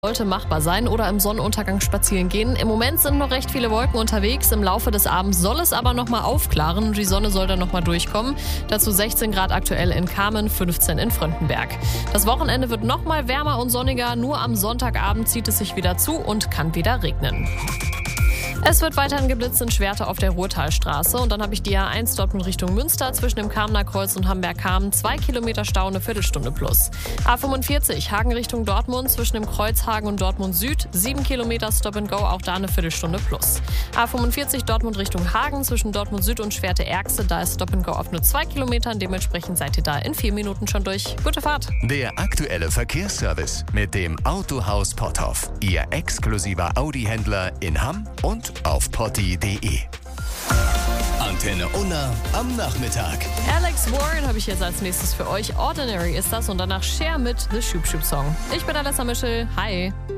Sollte machbar sein oder im Sonnenuntergang spazieren gehen. Im Moment sind noch recht viele Wolken unterwegs. Im Laufe des Abends soll es aber nochmal aufklaren und die Sonne soll dann nochmal durchkommen. Dazu 16 Grad aktuell in Kamen, 15 in Fröndenberg. Das Wochenende wird nochmal wärmer und sonniger. Nur am Sonntagabend zieht es sich wieder zu und kann wieder regnen. Es wird weiterhin geblitzt in Schwerte auf der Ruhrtalstraße. Und dann habe ich die A1 Dortmund Richtung Münster zwischen dem Kamener Kreuz und Hamberg-Kamen. 2 Kilometer Stau, eine Viertelstunde plus. A45 Hagen Richtung Dortmund zwischen dem Kreuz Hagen und Dortmund Süd. 7 Kilometer Stop and Go, auch da eine Viertelstunde plus. A45 Dortmund Richtung Hagen zwischen Dortmund Süd und Schwerte-Erxte. Da ist Stop and Go auf nur 2 Kilometern. Dementsprechend seid ihr da in 4 Minuten schon durch. Gute Fahrt. Der aktuelle Verkehrsservice mit dem Autohaus Potthoff. Ihr exklusiver Audi-Händler in Hamm und auf potti.de. Antenne Unna am Nachmittag. Alex Warren habe ich jetzt als nächstes für euch. Ordinary ist das und danach Cher mit The Shoop Shoop Song. Ich bin Alessa Mischel. Hi.